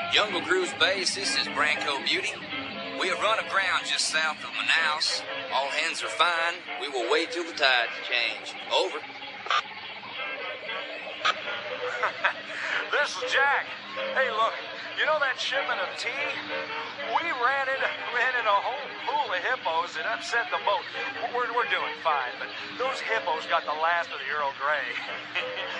Jungle Cruise Base, this is Branco Beauty. We have run aground just south of Manaus. All hands are fine. We will wait till the tides change. Over. This is Jack. Hey, look, you know that shipment of tea? We ran into a whole pool of hippos that upset the boat. We're doing fine, but those hippos got the last of the Earl Grey.